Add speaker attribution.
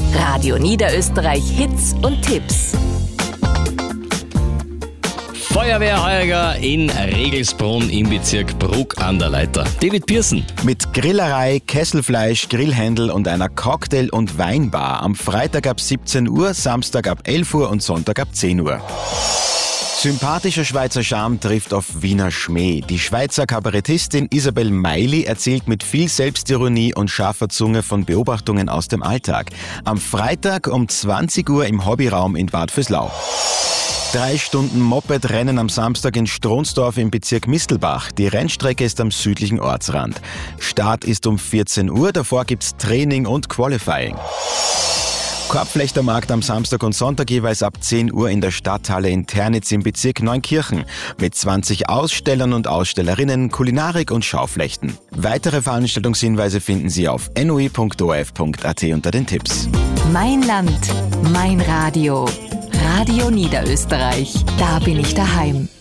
Speaker 1: Radio Niederösterreich Hits und Tipps.
Speaker 2: Feuerwehrheuerger in Regelsbrunn im Bezirk Bruck an der Leiter. David Pearson.
Speaker 3: Mit Grillerei, Kesselfleisch, Grillhändel und einer Cocktail- und Weinbar. Am Freitag ab 17 Uhr, Samstag ab 11 Uhr und Sonntag ab 10 Uhr. Sympathischer Schweizer Charme trifft auf Wiener Schmäh. Die Schweizer Kabarettistin Isabel Meili erzählt mit viel Selbstironie und scharfer Zunge von Beobachtungen aus dem Alltag. Am Freitag um 20 Uhr im Hobbyraum in Bad Vöslau. 3 Stunden Moped-Rennen am Samstag in Stronsdorf im Bezirk Mistelbach. Die Rennstrecke ist am südlichen Ortsrand. Start ist um 14 Uhr, davor gibt's Training und Qualifying. Korbflechtermarkt am Samstag und Sonntag jeweils ab 10 Uhr in der Stadthalle in Ternitz im Bezirk Neunkirchen mit 20 Ausstellern und Ausstellerinnen, Kulinarik und Schauflechten. Weitere Veranstaltungshinweise finden Sie auf noi.orf.at unter den Tipps.
Speaker 1: Mein Land, mein Radio. Radio Niederösterreich. Da bin ich daheim.